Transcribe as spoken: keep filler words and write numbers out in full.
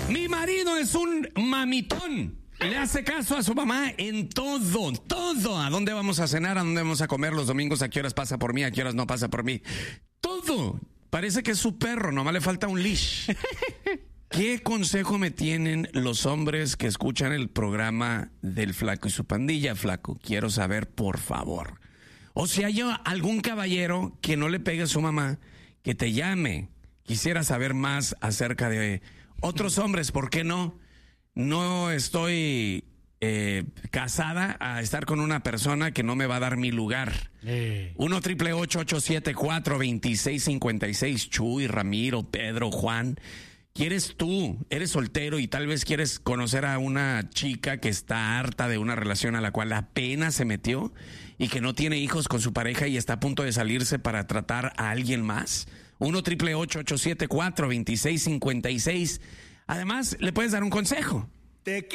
Mi marido es un mamitón. Le hace caso a su mamá en todo, todo. ¿A dónde vamos a cenar? ¿A dónde vamos a comer los domingos? ¿A qué horas pasa por mí? ¿A qué horas no pasa por mí? Todo. Parece que es su perro, nomás le falta un leash. ¿Qué consejo me tienen los hombres que escuchan el programa del Flaco y su pandilla, Flaco? Quiero saber, por favor. O si hay algún caballero que no le pegue a su mamá, que te llame. Quisiera saber más acerca de otros hombres, ¿por qué no? No estoy eh, casada a estar con una persona que no me va a dar mi lugar. Eh. uno triple ocho ocho siete cuatro dos seis cinco seis. Chuy, Ramiro, Pedro, Juan. ¿Quieres tú? Eres soltero y tal vez quieres conocer a una chica que está harta de una relación a la cual apenas se metió y que no tiene hijos con su pareja y está a punto de salirse para tratar a alguien más. uno triple ocho ocho siete cuatro dos seis cinco seis. Además, le puedes dar un consejo. Te